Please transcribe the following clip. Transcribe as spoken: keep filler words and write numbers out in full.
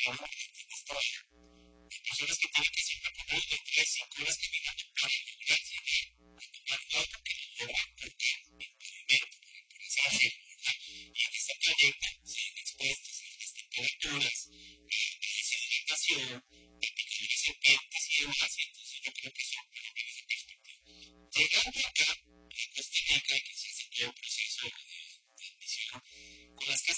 ahora en esta personas que tienen que siempre poner de tres, cinco horas caminando para lograr llegar a tomar agua que lo logran porque en movimiento, por así decirlo, ¿verdad? Y en esta trayecto siguen expuestos a las temperaturas, a deshidratación, a picadores serpientes y demás, y entonces yo creo que son para mí esa perspectiva. Llegando acá, a Costa Rica, hay que